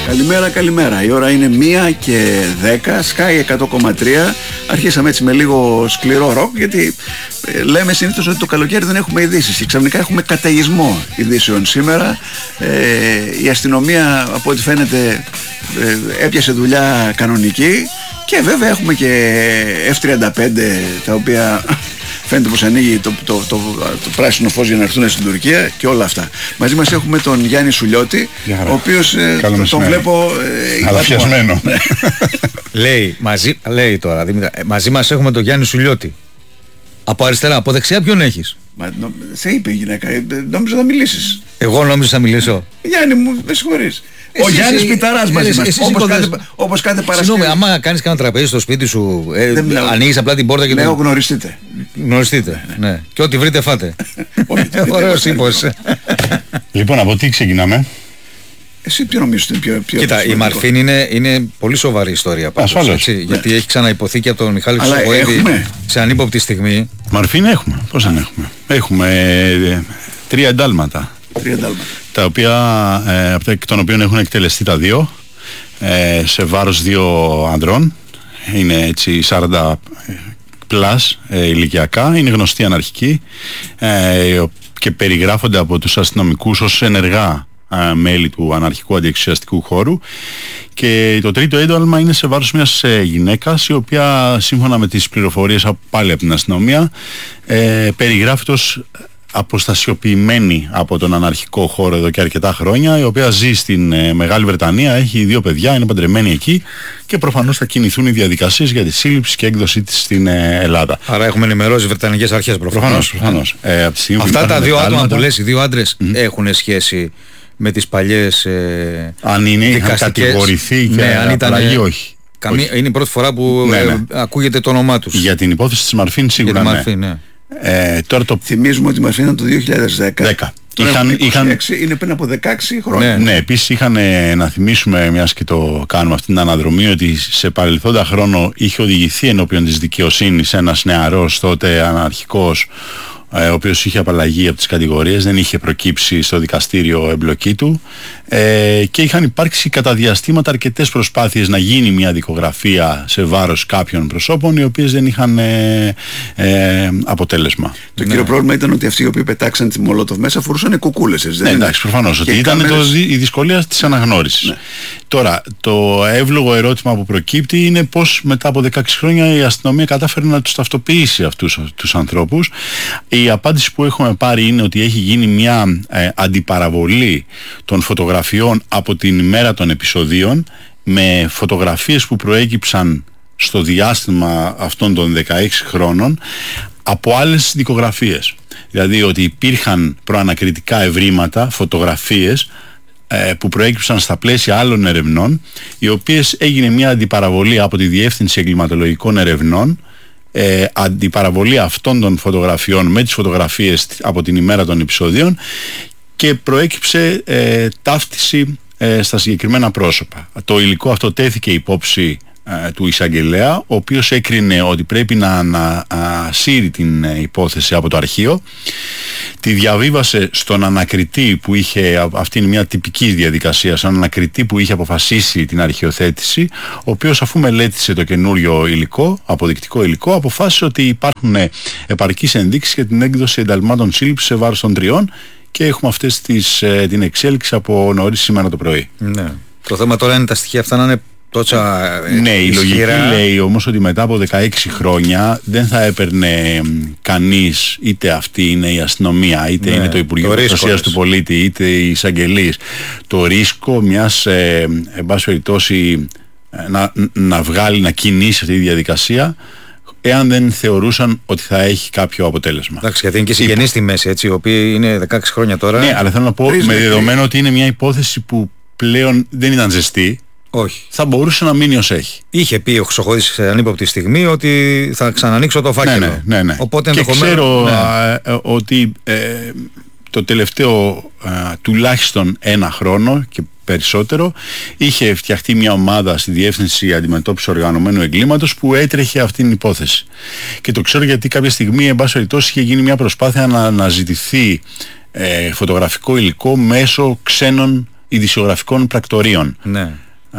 Καλημέρα, καλημέρα. Η ώρα είναι 1:10, Sky 100,3. Αρχίσαμε έτσι με λίγο σκληρό ροκ, γιατί λέμε συνήθως ότι το καλοκαίρι δεν έχουμε ειδήσεις και ξαφνικά έχουμε καταιγισμό ειδήσεων σήμερα. Η αστυνομία, από ό,τι φαίνεται, έπιασε δουλειά κανονική και βέβαια έχουμε και F-35, τα οποία φαίνεται πως ανοίγει το πράσινο φως για να έρθουν στην Τουρκία και όλα αυτά. Μαζί μας έχουμε τον Γιάννη Σουλιώτη, ο οποίος τον βλέπω αλαφιασμένο. Λέει τώρα, Δήμητρα, μαζί μας έχουμε τον Γιάννη Σουλιώτη. Από αριστερά, από δεξιά ποιον έχεις? Σε είπε η γυναίκα, νόμιζα να μιλήσεις. Εγώ νόμιζα να μιλήσω. Γιάννη μου, με συγχωρείς. Ο Γιάννης Πιταράς μαζί μας, όπως κάθε Παρασκευή. Συγγνώμη, άμα κάνεις κανένα τραπέζι στο σπίτι σου, ανοίγεις απλά την πόρτα και λέω γνωριστείτε. Γνωριστείτε, ναι. Και ό,τι βρείτε φάτε. Ωραίος ύπος. Λοιπόν, από τι ξεκινάμε? Εσύ ποιο νομίζεις είναι πιο Κοίτα, η Μαρφίν είναι πολύ σοβαρή ιστορία. Ασφαλώς. Γιατί έχει ξαναϋποθεί και από τον Μιχάλη Χρυσοχοίδη σε ανύποπτη στιγμή. Μαρφίν έχουμε. Πώς δεν έχουμε? Έχουμε 3 εντάλματα. Τα οποία, εκ των οποίων έχουν εκτελεστεί τα 2 σε βάρος 2 ανδρών. Είναι έτσι 40 πλάς ηλικιακά. Είναι γνωστοί αναρχικοί και περιγράφονται από τους αστυνομικούς ως ενεργά μέλη του αναρχικού αντιεξουσιαστικού χώρου. Και το τρίτο ένταλμα είναι σε βάρος μιας γυναίκας, η οποία σύμφωνα με τις πληροφορίες πάλι από την αστυνομία περιγράφεται ως αποστασιοποιημένη από τον αναρχικό χώρο εδώ και αρκετά χρόνια, η οποία ζει στην Μεγάλη Βρετανία, έχει 2 παιδιά, είναι παντρεμένη εκεί και προφανώς θα κινηθούν οι διαδικασίες για τη σύλληψη και έκδοσή της στην Ελλάδα. Άρα έχουμε ενημερώσει οι Βρετανικές αρχές προφανώς. Αυτά τα 2 άτομα που λες, οι 2 άντρες, έχουν σχέση με τις παλιές αν είχαν κατηγορηθεί και απαλλαγή, όχι. Είναι η πρώτη φορά που ακούγεται το όνομά τους. Για την υπόθεση της Μαρφίν σίγουρα ναι. Τώρα θυμίζουμε ότι η Μαρφίν ήταν το 2010. Είναι πριν από 16 χρόνια. Ναι, επίσης είχαν, να θυμίσουμε, μιας και το κάνουμε αυτή την αναδρομή, ότι σε παρελθόντα χρόνο είχε οδηγηθεί ενώπιον της δικαιοσύνης ένας νεαρός τότε αναρχικός, ο οποίος είχε απαλλαγεί από τις κατηγορίες, δεν είχε προκύψει στο δικαστήριο εμπλοκή του, και είχαν υπάρξει κατά διαστήματα αρκετές προσπάθειες να γίνει μια δικογραφία σε βάρος κάποιων προσώπων, οι οποίες δεν είχαν αποτέλεσμα. Το κύριο πρόβλημα ήταν ότι αυτοί οι οποίοι πετάξαν τη Μολότοφ μέσα φορούσαν κουκούλες. Ναι, εντάξει, προφανώς, ότι ήταν η δυσκολία της αναγνώρισης. Ναι. Τώρα, το εύλογο ερώτημα που προκύπτει είναι πώς μετά από 16 χρόνια η αστυνομία κατάφερε να τους ταυτοποιήσει αυτούς τους ανθρώπους. Η απάντηση που έχουμε πάρει είναι ότι έχει γίνει μια αντιπαραβολή των φωτογραφιών από την ημέρα των επεισοδίων, με φωτογραφίες που προέκυψαν στο διάστημα αυτών των 16 χρόνων από άλλες δικογραφίες. Δηλαδή ότι υπήρχαν προανακριτικά ευρήματα, φωτογραφίες που προέκυψαν στα πλαίσια άλλων ερευνών, οι οποίες έγινε μια αντιπαραβολή από τη Διεύθυνση Εγκληματολογικών Ερευνών, αντιπαραβολή αυτών των φωτογραφιών με τις φωτογραφίες από την ημέρα των επεισοδίων, και προέκυψε ταύτιση στα συγκεκριμένα πρόσωπα. Το υλικό αυτό τέθηκε υπόψη του εισαγγελέα, ο οποίος έκρινε ότι πρέπει να σύρει την υπόθεση από το αρχείο. Τη διαβίβασε στον ανακριτή που είχε, αυτή είναι μια τυπική διαδικασία, στον ανακριτή που είχε αποφασίσει την αρχιοθέτηση, ο οποίος, αφού μελέτησε το καινούριο υλικό, αποδεικτικό υλικό, αποφάσισε ότι υπάρχουν επαρκείς ενδείξεις για την έκδοση ενταλμάτων σύλληψης σε βάρος των 3, και έχουμε αυτές την εξέλιξη από νωρίς σήμερα το πρωί. Ναι. Το θέμα τώρα είναι τα στοιχεία αυτά να είναι τόσα ναι, η λογική λέει όμως ότι μετά από 16 χρόνια δεν θα έπαιρνε κανείς, είτε αυτή είναι η αστυνομία, είτε είναι το Υπουργείο Προστασίας του Πολίτη, είτε οι εισαγγελείς, το ρίσκο μιας εν πάση περιπτώσει να βγάλει, να κινήσει αυτή τη διαδικασία, εάν δεν θεωρούσαν ότι θα έχει κάποιο αποτέλεσμα. Εντάξει, γιατί είναι και συγγενείς στη μέση, έτσι, οι οποίοι είναι 16 χρόνια τώρα. Ναι, αλλά θέλω να πω, με δεδομένο ότι είναι μια υπόθεση που πλέον δεν ήταν ζεστή, όχι, θα μπορούσε να μείνει ως έχει. Είχε πει ο Χρυσοχοίδης σε ανύποπτη στιγμή ότι θα ξανανοίξω το φάκελο. Ναι. Οπότε και ξέρω ότι το τελευταίο τουλάχιστον 1 χρόνο και περισσότερο είχε φτιαχτεί μια ομάδα στη Διεύθυνση Αντιμετώπισης Οργανωμένου Εγκλήματος που έτρεχε αυτήν την υπόθεση. Και το ξέρω γιατί κάποια στιγμή, εν πάση περιπτώσει, είχε γίνει μια προσπάθεια να αναζητηθεί φωτογραφικό υλικό μέσω ξένων ειδησιογραφικών πρακτορείων. Ναι.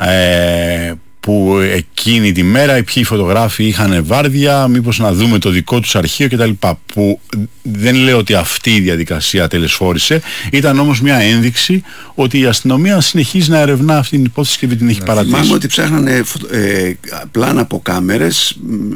Που εκείνη τη μέρα οι ποιοι φωτογράφοι είχαν βάρδια, μήπως να δούμε το δικό τους αρχείο κτλ. Που δεν λέω ότι αυτή η διαδικασία τελεσφόρησε, ήταν όμως μια ένδειξη ότι η αστυνομία συνεχίζει να ερευνά αυτή την υπόθεση και δεν την έχει παρατήσει. Θυμάμαι ότι ψάχνανε πλάνα από κάμερες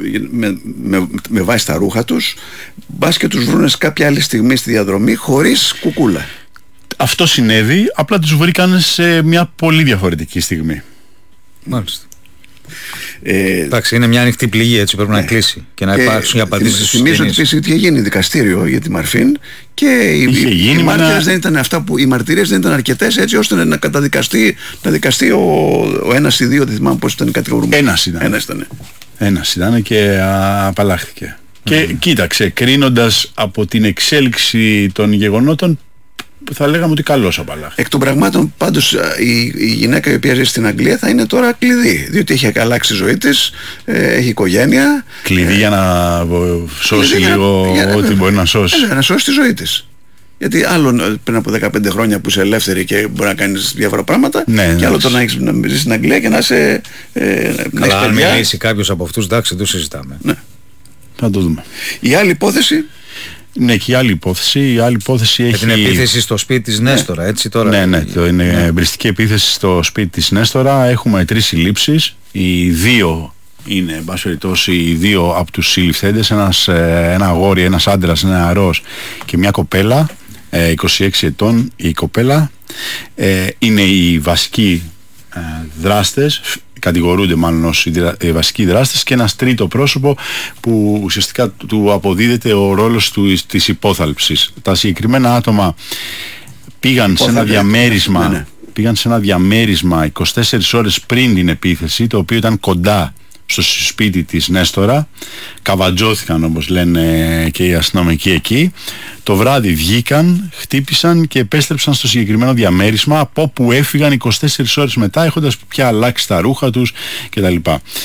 με βάση τα ρούχα τους, μπας και τους βρούνε κάποια άλλη στιγμή στη διαδρομή χωρίς κουκούλα. Αυτό συνέβη, απλά τους βρήκαν σε μια πολύ διαφορετική στιγμή. Μάλιστα. Εντάξει, είναι μια ανοιχτή πληγή, έτσι πρέπει να κλείσει και να υπάρξουν οι απαντήσεις. Θυμίζω ότι είχε γίνει δικαστήριο για τη Μαρφίν και οι μάρτυρες δεν ήταν αυτά που οι μαρτυρίες δεν ήταν αρκετές έτσι ώστε να δικαστεί ο ένας ή δύο, δεν θυμάμαι πώς ήταν κατηγορούμενος. Ένας ήταν και απαλλάχθηκε. Και κοίταξε, κρίνοντας από την εξέλιξη των γεγονότων, θα λέγαμε ότι καλώς απαλλάχθηκε. Εκ των πραγμάτων πάντως η γυναίκα η οποία ζει στην Αγγλία θα είναι τώρα κλειδί, διότι έχει αλλάξει η ζωή της, έχει οικογένεια. Κλειδί για να σώσει λίγο ό,τι μπορεί να σώσει. Να σώσει τη ζωή της. Γιατί άλλο πριν από 15 χρόνια που είσαι ελεύθερη και μπορεί να κάνεις διάφορα πράγματα, και άλλο τώρα να ζεις στην Αγγλία και να είσαι. Καλά, αν μιλήσει κάποιος από αυτούς, εντάξει, το συζητάμε. Ναι. Θα το δούμε. Η άλλη υπόθεση. Ναι, και η άλλη υπόθεση έχει. Την επίθεση στο σπίτι της Νέστορα, έτσι τώρα. Ναι, είναι εμπριστική επίθεση στο σπίτι της Νέστορα. Έχουμε 3 συλλήψεις. Οι 2 είναι, εν πάση περιπτώσει, οι 2 από τους συλληφθέντες, ένα αγόρι, ένας άντρας, ένα νεαρός και μια κοπέλα, 26 ετών η κοπέλα. Είναι οι βασικοί δράστες, κατηγορούνται μάλλον ως οι βασικοί δράστες, και ένας τρίτο πρόσωπο που ουσιαστικά του αποδίδεται ο ρόλος της υπόθαλψης. Τα συγκεκριμένα άτομα πήγαν σε ένα διαμέρισμα 24 ώρες πριν την επίθεση, το οποίο ήταν κοντά στο σπίτι της Νέστορα. Καβατζώθηκαν, όπως λένε και οι αστυνομικοί εκεί. Το βράδυ βγήκαν, χτύπησαν και επέστρεψαν στο συγκεκριμένο διαμέρισμα, από όπου έφυγαν 24 ώρες μετά, έχοντας πια αλλάξει τα ρούχα τους κτλ.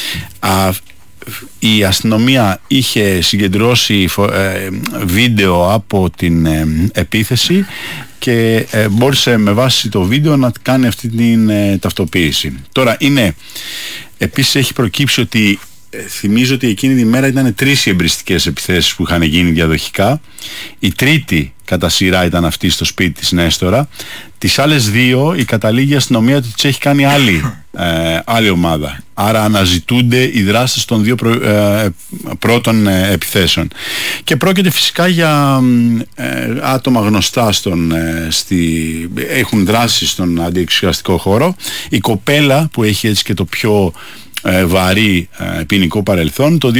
Η αστυνομία είχε συγκεντρώσει βίντεο από την επίθεση και μπόρεσε με βάση το βίντεο να κάνει αυτή την ταυτοποίηση. Τώρα επίσης έχει προκύψει ότι θυμίζω ότι εκείνη τη μέρα ήταν 3 οι εμπριστικές επιθέσεις που είχαν γίνει διαδοχικά. Η τρίτη κατά σειρά ήταν αυτή στο σπίτι της Νέστορα. Τις άλλες 2 η καταλήγει αστυνομία ότι τις έχει κάνει άλλη ομάδα. Άρα αναζητούνται οι δράστες των 2 πρώτων επιθέσεων. Και πρόκειται φυσικά για άτομα γνωστά έχουν δράσει στον αντιεξουσιαστικό χώρο. Η κοπέλα που έχει έτσι και το πιο βαρύ ποινικό παρελθόν, το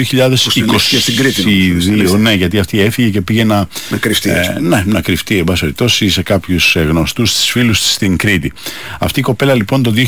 2022, ναι, γιατί αυτή έφυγε και πήγε να κρυφτεί, να κρυφτεί εν πάση περιπτώσει σε κάποιους γνωστούς της φίλους της στην Κρήτη. Αυτή η κοπέλα λοιπόν το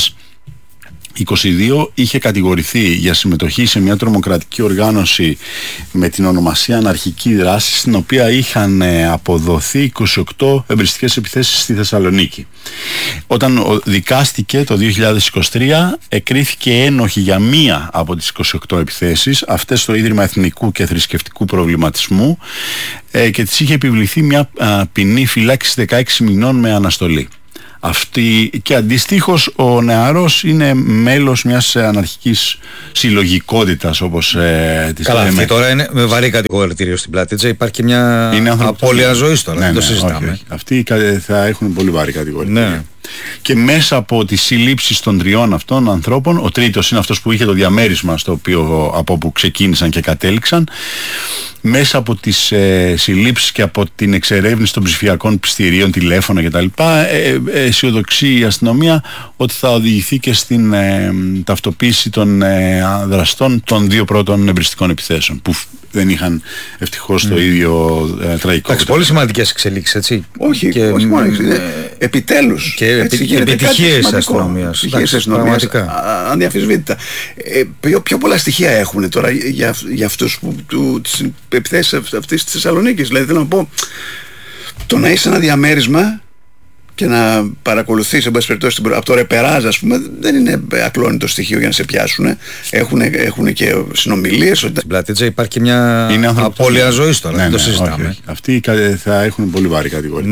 2022 είχε κατηγορηθεί για συμμετοχή σε μια τρομοκρατική οργάνωση με την ονομασία Αναρχική Δράση, στην οποία είχαν αποδοθεί 28 εμπριστικές επιθέσεις στη Θεσσαλονίκη. Όταν δικάστηκε το 2023, εκρίθηκε ένοχη για μία από τις 28 επιθέσεις, αυτές στο Ίδρυμα Εθνικού και Θρησκευτικού Προβληματισμού, και της είχε επιβληθεί μια ποινή φυλάκισης 16 μηνών με αναστολή. Και αντιστοίχως ο νεαρός είναι μέλος μιας αναρχικής συλλογικότητας, όπως της λέμε. Καλά, αυτή τώρα είναι με βαρύ κατηγορητήριο στην πλάτη, έτσι. Υπάρχει και μια απώλεια ζωής τώρα, δεν το συζητάμε. Όχι. Αυτοί θα έχουν πολύ βαρύ κατηγορητήριο. Ναι. Και μέσα από τις συλλήψεις των 3 αυτών ανθρώπων, ο τρίτος είναι αυτός που είχε το διαμέρισμα από όπου ξεκίνησαν και κατέληξαν, μέσα από τις συλλήψεις και από την εξερεύνηση των ψηφιακών πιστηρίων, τηλέφωνα κτλ, αισιοδοξεί η αστυνομία ότι θα οδηγηθεί και στην ταυτοποίηση των δραστών των 2 πρώτων εμπριστικών επιθέσεων, που δεν είχαν ευτυχώς το ίδιο τραγικό. Εντάξει, πολύ σημαντικές εξελίξεις, έτσι. Όχι μόνο επιτέλους. Και επιτυχίες αστυνομίας. Ανδιαφυσβήτητα. Πιο πολλά στοιχεία έχουν τώρα για αυτούς τις επιθέσεις αυτής της Θεσσαλονίκης. Δηλαδή θέλω να πω, το να είσαι ένα διαμέρισμα και να παρακολουθείς εν πάση περιπτώσει από το ρεπεράζ, ας πούμε, δεν είναι ακλόνητο στοιχείο για να σε πιάσουν. Έχουν και συνομιλίες. Στην πλατίτσα υπάρχει και μια απώλεια ζωής τώρα, δεν το συζητάμε. Αυτοί θα έχουν πολύ βαρύ κατηγορία. Ναι.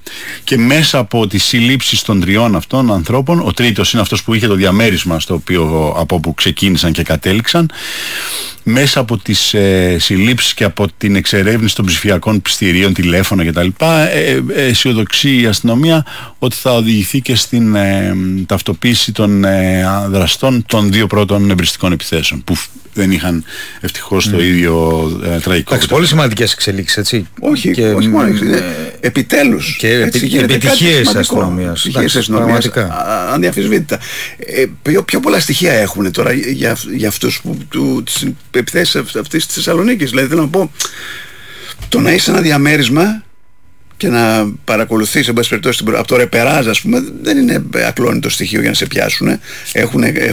Και μέσα από τις συλλήψεις των 3 αυτών ανθρώπων, ο τρίτος είναι αυτός που είχε το διαμέρισμα από όπου ξεκίνησαν και κατέληξαν, μέσα από τις συλλήψεις και από την εξερεύνηση των ψηφιακών πιστηρίων, τηλέφωνα κτλ. Αισιοδοξεί η αστυνομία ότι θα οδηγηθεί και στην ταυτοποίηση των δραστών των 2 πρώτων εμπριστικών επιθέσεων, που δεν είχαν ευτυχώς το ίδιο τραγικό. Εντάξει, πολύ σημαντικές εξελίξεις, έτσι. Όχι, όχι μόνο επιτέλους. Και επιτυχίες αστυνομίας. Ανδιαφυσβήτητα. Πιο πολλά στοιχεία έχουμε τώρα για αυτούς που τις επιθέσεις αυτής της Θεσσαλονίκης. Δηλαδή θέλω να πω, το να είσαι ένα διαμέρισμα και να παρακολουθείς, εν πάση περιπτώσει, από το ρεπεράζ, ας πούμε, δεν είναι ακλόνητο στοιχείο για να σε πιάσουν. Έχουν